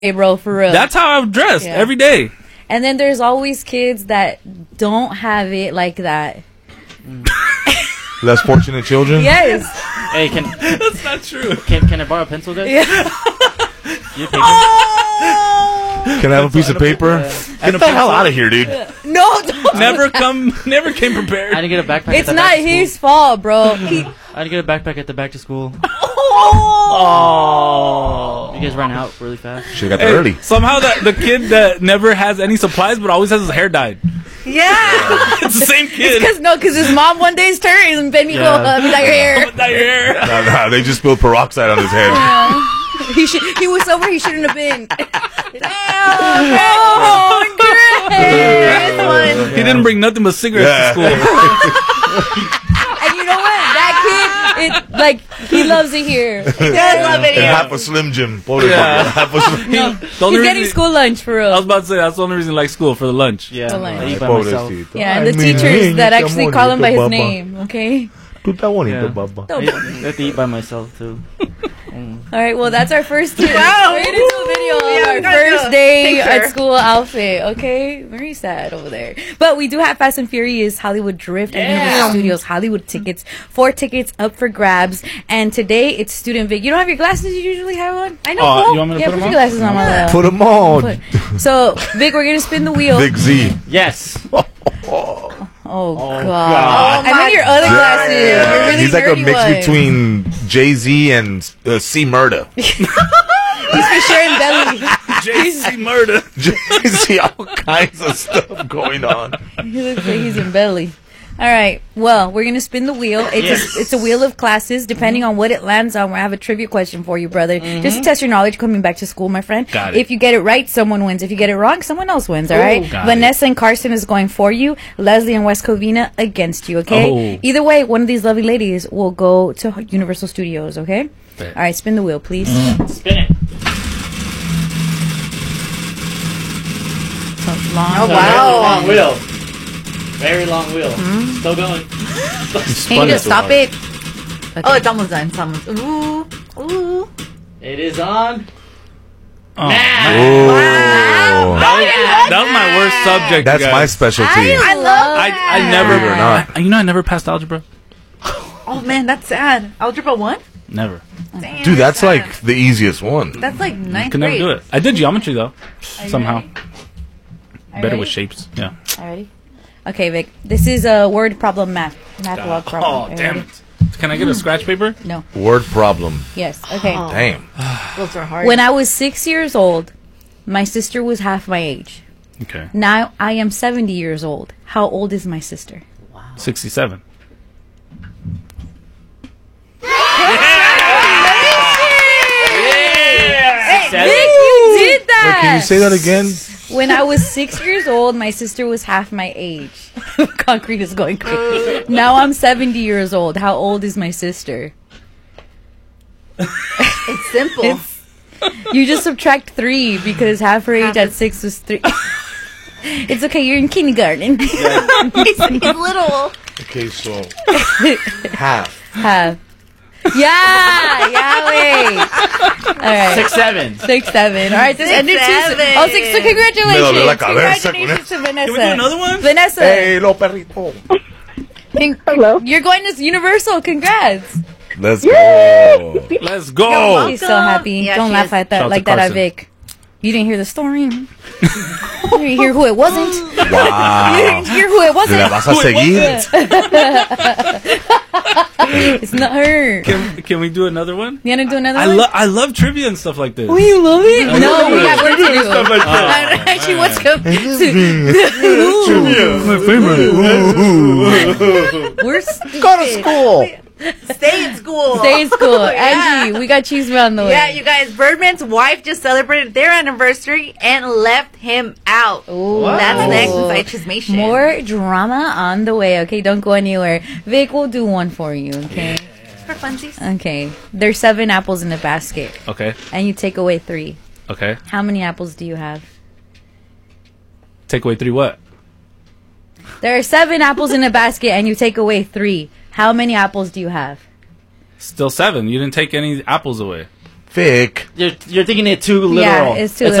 Hey, bro, for real. That's how I'm dressed every day. And then there's always kids that don't have it like that. Less fortunate children? Yes. Hey, that's not true. Can I borrow a pencil there? Yeah. You paper? Can I have a piece of paper? Get the hell out of here, dude. No, don't. Never came prepared. I didn't get a backpack. It's not his fault, bro. I didn't get a backpack at the back to school. Oh. You guys ran out really fast. Should've got there early. Somehow the kid that never has any supplies but always has his hair dyed. Yeah. It's the same kid. Because his mom one day turns and Benny go, dye your hair. Dye your hair. Nah, they just spilled peroxide on his head. He was somewhere he shouldn't have been. Damn. Oh, great. He didn't bring nothing but cigarettes to school. And you know what? That kid, he loves it here. He does love it And here. half a Slim Jim. Half a Slim No, he's getting school lunch for real. I was about to say that's the only reason I like school, for the lunch. Yeah, For lunch. I eat by myself. Yeah, and the teachers that actually call him by his name, okay? Tú estás bonito, Yeah. papá. I have to eat by myself too. All right, well, that's our first day. Wow. We're going to do a video of Yeah, our we gotta do first a day picture. at school outfit, okay? Very sad over there. But we do have Fast and Furious Hollywood Drift at Universal Studios Hollywood tickets. 4 tickets up for grabs. And today, it's Student Vic. You don't have your glasses you usually have on? I know. You want me to Yeah, put put them your on? glasses on, my love. Put them on. So, Vic, we're going to spin the wheel. Big Z. Yes. Oh, God. God. And then your other glasses. Your really He's like a nerdy mix ones. between Jay-Z and C. Murda. He's for sure in belly. JC Murder. Jay-Z, all kinds of stuff going on. He looks like he's in belly. All right. Well, we're gonna spin the wheel. It's a wheel of classes. Depending on what it lands on, I have a trivia question for you, brother. Just to test your knowledge coming back to school, my friend. Got it. If you get it right, someone wins. If you get it wrong, someone else wins. All right. Got Vanessa and Carson is going for you. Leslie and West Covina against you. Okay. Oh. Either way, one of these lovely ladies will go to Universal Studios. Okay. Fair. All right. Spin the wheel, please. Spin it. So long. Oh, wow. Long wheel. Very long wheel. Still going. Can you just stop it? Oh, it's almost done. It's almost. Ooh. Ooh. It is on. Oh, Oh. that was my worst subject. That's you my guys. specialty. I love I that. never. Believe it or not. I never passed algebra. Oh, man, that's sad. Algebra 1? Never. Damn, Dude, that's sad. like the easiest one. That's like ninth Could never grade. do it. I did geometry though. Somehow. Are you Better ready? with shapes. Yeah. Alrighty. Okay, Vic. This is a word problem math log problem. Oh, Are you damn ready? it. Can I get a scratch paper? No. Word problem. Yes. Okay. Damn. Those are hard. When I was 6 years old, my sister was half my age. Okay. Now I am 70 years old. How old is my sister? 67. Vic, you did that! Wait, can you say that again? When I was 6 years old, my sister was half my age. Concrete is going crazy. Now I'm 70 years old. How old is my sister? it's simple. You just subtract 3 because half her age at 6 was 3. It's okay, you're in kindergarten. He's little. Okay, so half. Half. Yeah, wait. All right. 6, 7. 6, 7. All right, this 6, ended 7. Oh, 6. So congratulations. Me duele la cabeza Congratulations to Vanessa. Can we do another one? Vanessa, Hey, lo perrito. Hello. you're going to Universal. Congrats. Let's go. Let's go. She's so happy. Yeah, Don't she laugh is. at that Shout out like to that at Carson. Vic. You didn't hear the story. You didn't hear who it wasn't. You Wow. didn't hear who it ¿Te la wasn't. vas a seguir? It's not her. Can we do another one? You want to do another one? I love trivia and stuff like this. Oh, you love it? I No, love we it. got work to do. Stuff like this. She wants to. My favorite. We're stupid. Go to school. Stay in school. Stay in school. Yeah. Angie, we got cheese on the way. Yeah, you guys, Birdman's wife just celebrated their anniversary and left him out. Ooh. That's next inside Chismation. More drama on the way, okay? Don't go anywhere. Vic, we'll do one for you, okay? for funsies. Okay. There's 7 apples in a basket, Okay. and you take away 3. Okay. How many apples do you have? Take away 3 what? There are 7 apples in a basket, and you take away 3. How many apples do you have? Still 7. You didn't take any apples away. Vic. You're thinking it too literal. Yeah, it's too